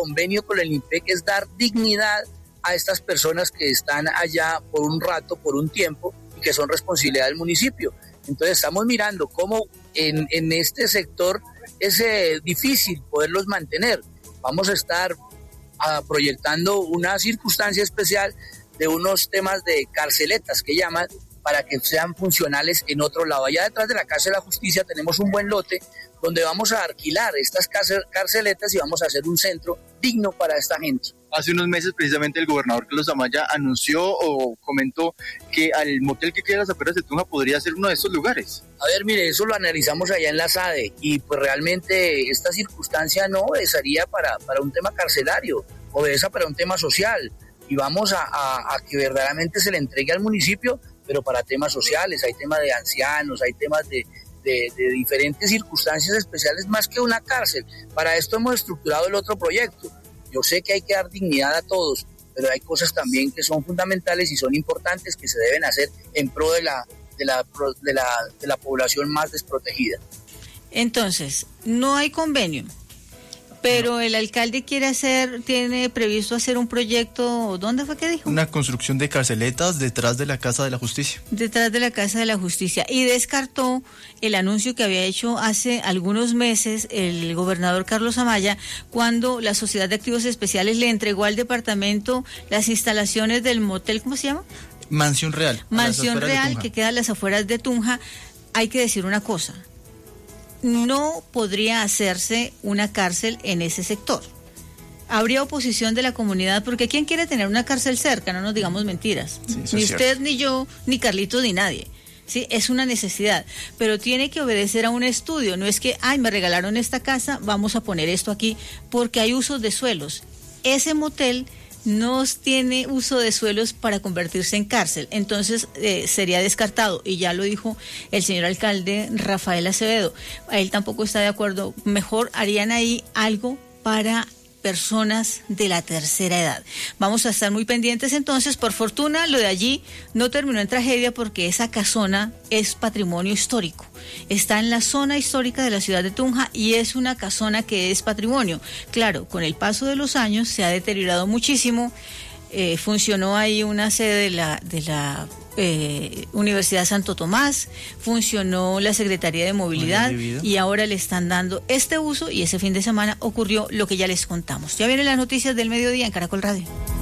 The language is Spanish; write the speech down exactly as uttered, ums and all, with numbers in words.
convenio con el INPEC es dar dignidad a estas personas que están allá por un rato, por un tiempo, y que son responsabilidad del municipio. Entonces estamos mirando cómo en, en este sector es eh, difícil poderlos mantener. Vamos a estar uh, proyectando una circunstancia especial de unos temas de carceletas que llaman, para que sean funcionales en otro lado. Allá detrás de la Casa de la Justicia tenemos un buen lote donde vamos a alquilar estas carceletas y vamos a hacer un centro digno para esta gente. Hace unos meses precisamente el gobernador Carlos Amaya anunció o comentó que al motel que queda a las afueras de Tunja podría ser uno de esos lugares. A ver, mire, eso lo analizamos allá en la S A D E y pues realmente esta circunstancia no obedecería para, para un tema carcelario, obedece para un tema social y vamos a, a, a que verdaderamente se le entregue al municipio, pero para temas sociales, hay temas de ancianos, hay temas de, de, de diferentes circunstancias especiales más que una cárcel. Para esto hemos estructurado el otro proyecto. Yo sé que hay que dar dignidad a todos, pero hay cosas también que son fundamentales y son importantes que se deben hacer en pro de la, de la, de la, de la población más desprotegida. Entonces, no hay convenio, pero no. El alcalde quiere hacer, tiene previsto hacer un proyecto, ¿dónde fue que dijo? Una construcción de carceletas detrás de la Casa de la Justicia. Detrás de la Casa de la Justicia. Y descartó el anuncio que había hecho hace algunos meses el gobernador Carlos Amaya, cuando la Sociedad de Activos Especiales le entregó al departamento las instalaciones del motel, ¿cómo se llama? Mansión Real. Mansión Real, que queda a las afueras de Tunja. Hay que decir una cosa. No podría hacerse una cárcel en ese sector. Habría oposición de la comunidad, porque ¿quién quiere tener una cárcel cerca? No nos digamos mentiras. Sí, ni usted, cierto. Ni yo, ni Carlitos, ni nadie. Sí, es una necesidad, pero tiene que obedecer a un estudio. No es que, ay, me regalaron esta casa, vamos a poner esto aquí, porque hay usos de suelos. Ese motel no tiene uso de suelos para convertirse en cárcel, entonces eh, sería descartado, y ya lo dijo el señor alcalde Rafael Acevedo, a él tampoco está de acuerdo. Mejor harían ahí algo para personas de la tercera edad. Vamos a estar muy pendientes entonces. Por fortuna lo de allí no terminó en tragedia, porque esa casona es patrimonio histórico, está en la zona histórica de la ciudad de Tunja y es una casona que es patrimonio. Claro, con el paso de los años se ha deteriorado muchísimo. Eh, funcionó ahí una sede de la de la eh, Universidad Santo Tomás, funcionó la Secretaría de Movilidad y ahora le están dando este uso, y ese fin de semana ocurrió lo que ya les contamos. Ya vienen las noticias del mediodía en Caracol Radio.